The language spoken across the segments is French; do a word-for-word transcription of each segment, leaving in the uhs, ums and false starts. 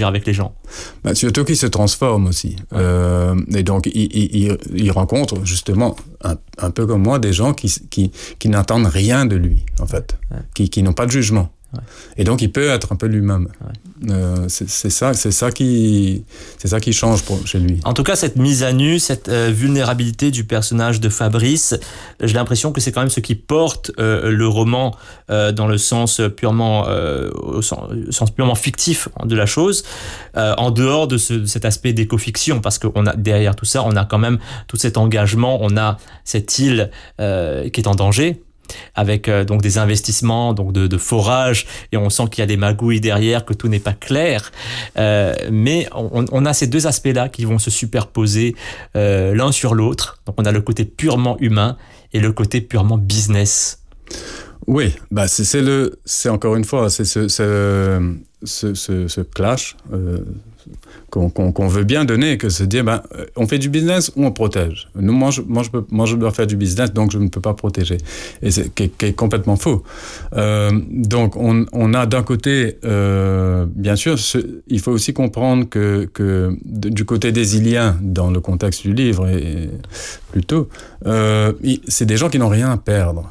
interagir avec les gens. Bah, surtout qu'il se transforme aussi. Ouais. Euh, et donc, il, il, il rencontre justement, un, un peu comme moi, des gens qui, qui, qui n'attendent rien de lui, en fait, ouais. qui, qui n'ont pas de jugement. Ouais. Et donc, il peut être un peu lui-même. Ouais. Euh, c'est, c'est, ça, c'est, ça qui, c'est ça qui change pour, chez lui. En tout cas, cette mise à nu, cette euh, vulnérabilité du personnage de Fabrice, j'ai l'impression que c'est quand même ce qui porte euh, le roman euh, dans le sens purement, euh, au sens, sens purement fictif de la chose, euh, en dehors de, ce, de cet aspect d'éco-fiction, parce que on a, derrière tout ça, on a quand même tout cet engagement, on a cette île euh, qui est en danger, avec euh, donc des investissements donc de, de forage, et on sent qu'il y a des magouilles derrière, que tout n'est pas clair, euh, mais on, on a ces deux aspects-là qui vont se superposer euh, l'un sur l'autre. Donc on a le côté purement humain et le côté purement business. Oui, bah c'est, c'est, le, c'est encore une fois, c'est ce, ce, ce, ce, ce clash euh, qu'on, qu'on, qu'on veut bien donner, que se dire, ben, on fait du business ou on protège. Nous, moi, je, moi, je peux, moi, je dois faire du business, donc je ne peux pas protéger. Et c'est qui, qui est complètement faux. Euh, donc, on, on a d'un côté, euh, bien sûr, ce, il faut aussi comprendre que, que de, du côté des Iliens, dans le contexte du livre, et, et plutôt, euh, c'est des gens qui n'ont rien à perdre.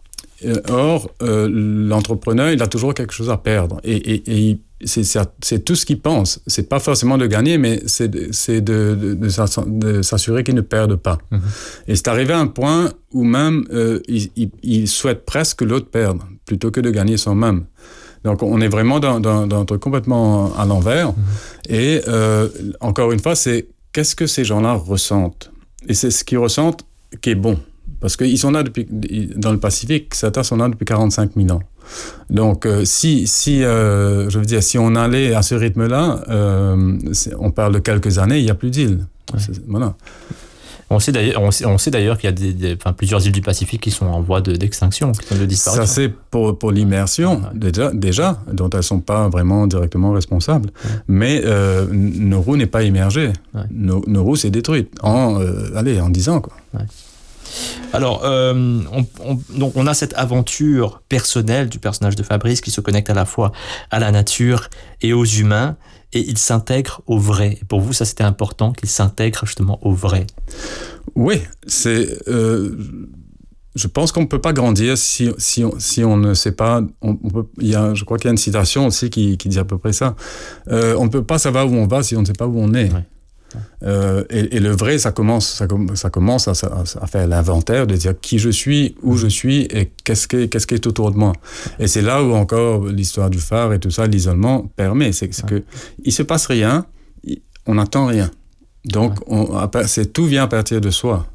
Or, euh, l'entrepreneur, il a toujours quelque chose à perdre. Et, et, et c'est, c'est tout ce qu'il pense. C'est pas forcément de gagner, mais c'est, de, c'est de, de, de, de s'assurer qu'il ne perde pas. Mmh. Et c'est arrivé à un point où même, euh, il, il, il souhaite presque que l'autre perde, plutôt que de gagner soi-même. Donc, on est vraiment dans, dans, dans un truc complètement à l'envers. Mmh. Et euh, encore une fois, c'est qu'est-ce que ces gens-là ressentent. Et c'est ce qu'ils ressentent qui est bon. Parce qu'ils sont là depuis, dans le Pacifique, certains sont là depuis quarante-cinq mille ans. Donc, euh, si, si, euh, je veux dire, si on allait à ce rythme-là, euh, on parle de quelques années, il n'y a plus d'îles. Ouais. Voilà. On sait d'ailleurs, on sait, on sait d'ailleurs qu'il y a des, des, enfin, plusieurs îles du Pacifique qui sont en voie de, d'extinction, qui sont de disparition. Ça, c'est pour, pour l'immersion, ouais, ouais. déjà, déjà, dont elles ne sont pas vraiment directement responsables. Ouais. Mais euh, Nauru n'est pas immergée. Ouais. Nauru s'est détruite en, euh, allez, en dix ans, quoi. Ouais. Alors, euh, on, on, donc on a cette aventure personnelle du personnage de Fabrice qui se connecte à la fois à la nature et aux humains, et il s'intègre au vrai. Et pour vous, ça c'était important qu'il s'intègre justement au vrai. Oui, c'est. Euh, je pense qu'on ne peut pas grandir si, si, on, si on ne sait pas. On, on peut, il y a, je crois qu'il y a une citation aussi qui, qui dit à peu près ça. Euh, on ne peut pas savoir où on va si on ne sait pas où on est. Ouais. Euh, et, et le vrai, ça commence, ça, ça commence à, à faire l'inventaire de dire qui je suis, où je suis et qu'est-ce qui est, qu'est-ce qui est autour de moi. Et c'est là où encore l'histoire du phare et tout ça, l'isolement permet. C'est, c'est que il se passe rien, on n'attend rien. Donc, on, c'est, tout vient à partir de soi.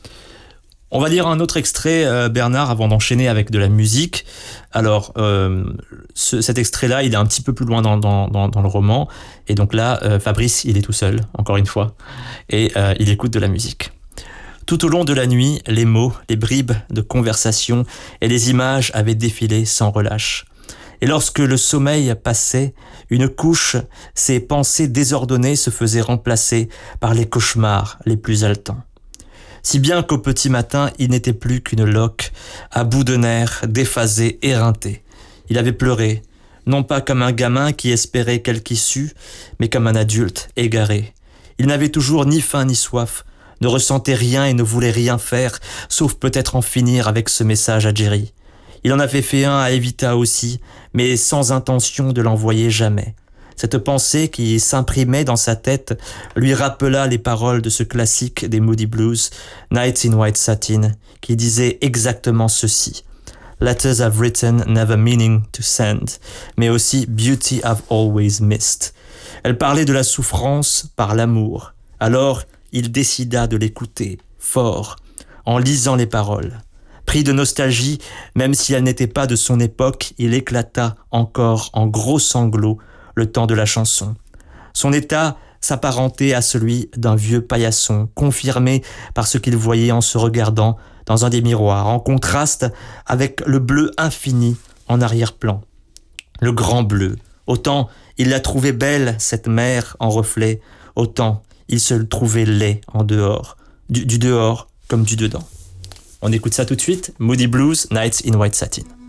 On va lire un autre extrait, euh, Bernard, avant d'enchaîner avec de la musique. Alors, euh, ce, cet extrait-là, il est un petit peu plus loin dans, dans, dans, dans le roman. Et donc là, euh, Fabrice, il est tout seul, encore une fois. Et euh, il écoute de la musique. Tout au long de la nuit, les mots, les bribes de conversation et les images avaient défilé sans relâche. Et lorsque le sommeil passait, une couche, ses pensées désordonnées se faisaient remplacer par les cauchemars les plus haletants. Si bien qu'au petit matin, il n'était plus qu'une loque, à bout de nerfs, déphasé, éreinté. Il avait pleuré, non pas comme un gamin qui espérait quelque issue, mais comme un adulte égaré. Il n'avait toujours ni faim ni soif, ne ressentait rien et ne voulait rien faire, sauf peut-être en finir avec ce message à Jerry. Il en avait fait un à Evita aussi, mais sans intention de l'envoyer jamais. Cette pensée qui s'imprimait dans sa tête lui rappela les paroles de ce classique des Moody Blues, Nights in White Satin, qui disait exactement ceci. Letters I've written, never meaning to send, mais aussi Beauty I've always missed. Elle parlait de la souffrance par l'amour. Alors, il décida de l'écouter, fort, en lisant les paroles. Pris de nostalgie, même si elle n'était pas de son époque, il éclata encore en gros sanglots le temps de la chanson. Son état s'apparentait à celui d'un vieux paillasson, confirmé par ce qu'il voyait en se regardant dans un des miroirs, en contraste avec le bleu infini en arrière-plan. Le grand bleu. Autant il la trouvait belle, cette mer en reflet, autant il se trouvait laid en dehors, du, du dehors comme du dedans. On écoute ça tout de suite, Moody Blues, Nights in White Satin.